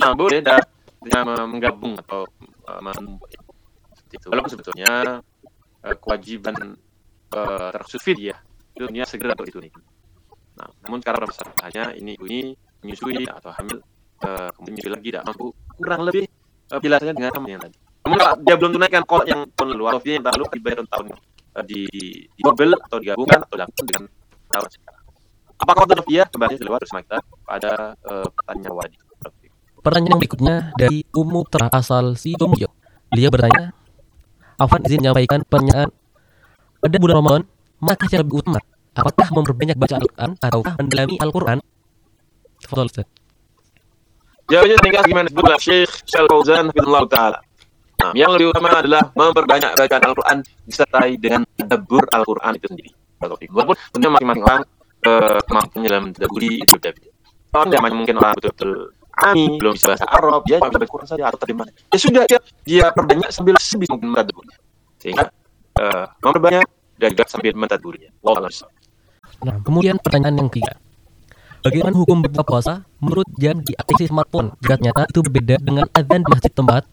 Nah, boleh menggabung atau menumpuk seperti itu. Walaupun sebetulnya kewajiban terkhusus fidyah itu dunia segera untuk ditunaikan. Nah, namun sekarang masalahnya ini ibu ini menyusui atau hamil, kemudian menyusui lagi tidak mampu, kurang lebih bilasanya dengan sama yang tadi. Namun kalau dia belum tunaikan kolak yang tahun lalu atau fee yang tahun lalu dibayar tahun di double atau digabungkan atau dilakukan dengan tahun sekarang. Apakah untuk dia kembali keluar bersama kita pada pertanyaan wadi. Pertanyaan yang berikutnya dari Ummu Tra asal Sidomulyo. Beliau bertanya, Afwan izin menyampaikan pertanyaan. Pada bulan Ramadan, maka yang lebih utama? Apakah memperbanyak baca Al-Quran ataukah mendalami Al-Quran? Tafadhol Ustaz. Jawabnya tinggal gimana disebut oleh Syekh Shalal Fauzan hafizahullah taala. Nah, yang lebih utama adalah memperbanyak bacaan Al-Quran disertai dengan tadabbur Al-Quran itu sendiri. Walaupun tentunya masing-masing orang kemampuannya dalam tadabburi itu berbeda. Orang mungkin orang betul-betul ami, belum bisa bahasa Arab, dia bisa baca Quran saja atau terjemahan. Ya sudah, dia perbanyak sambil sebisa mungkin mentadabburnya. Sehingga memperbanyak dan juga sambil mentadabburnya. Wallahu a'lam. Nah, kemudian pertanyaan yang ketiga. Bagaimana hukum berbuka puasa menurut jam di aplikasi smartphone jika ternyata itu berbeda dengan azan di masjid tempat?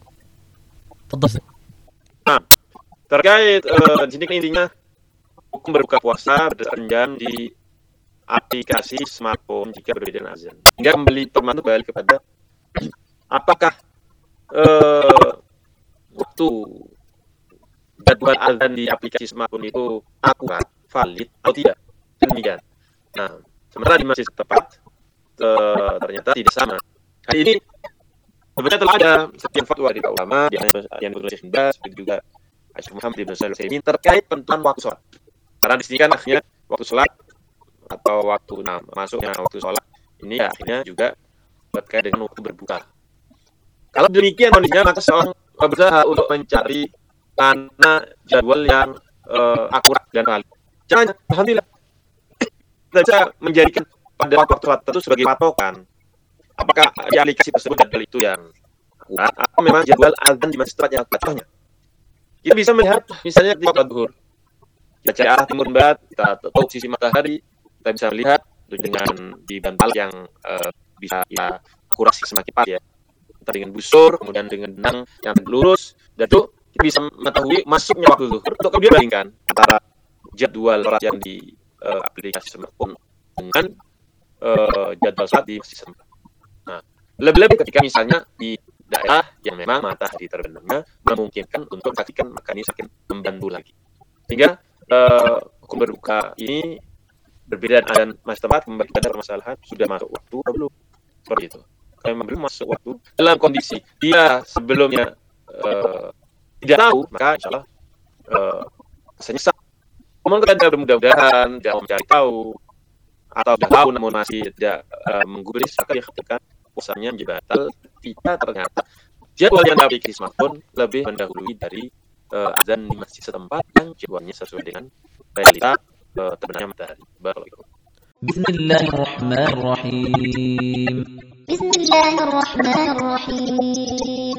Nah, terkait di sini intinya hukum berbuka puasa berdasarkan jam di aplikasi smartphone jika berbeda dengan azan. Hingga kembali balik kepada apakah waktu jadwal azan di aplikasi smartphone itu akurat, valid atau tidak. Demikian. Nah, sementara di masjid tempat ternyata tidak sama. Hari ini sebenarnya telah ada sekian fatwa dari ulama, yang menulis Syekh Bas, juga Syekh Muhammad bin Shalih Al-Utsaimin terkait penentuan waktu sholat. Karena di sini kan akhirnya waktu sholat atau waktu masuknya waktu sholat ini akhirnya juga terkait dengan waktu berbuka. Kalau demikian kondisinya, maka seorang berusaha untuk mencari mana jadwal yang akurat dan valid. Jangan, alhamdulillah, kita bisa menjadikan pada waktu sholat itu sebagai patokan. Apakah di aplikasi tersebut jadwal itu yang akurat atau memang jadwal azan di masjid tempatnya contohnya. Kita bisa melihat misalnya di waktu zuhur. Kita cari arah timur barat, kita tahu sisi matahari, kita bisa melihat dengan di bantal yang bisa ya akurasi semakin cepat ya. Kita dengan busur, kemudian dengan benang yang lurus, dan itu kita bisa mengetahui masuknya waktu zuhur. Untuk kemudian bandingkan antara jadwal sholat yang di aplikasi smartphone dengan jadwal sholat di masjid tempat. Nah, lebih-lebih ketika misalnya di daerah yang memang matahari terbenamnya memungkinkan untuk melakukan, maka ini semakin membantu lagi. Sehingga hukum berbuka ini berbeda dengan masjid tempat kembali pada permasalahan sudah masuk waktu atau belum, seperti itu. Kalau memang belum masuk waktu dalam kondisi dia sebelumnya tidak tahu, maka insyaallah rasanya sah. Namun kalau mudah-mudahan dia mencari tahu atau sudah tahu namun masih tidak menggubris, maka dia katakan puasanya menjadi batal jika ternyata jadwal yang ada di smartphone lebih mendahului dari azan di masjid setempat yang jadwalnya sesuai dengan realita terbenamnya matahari. Barakallahu. Bismillahirrahmanirrahim. Bismillahirrahmanirrahim.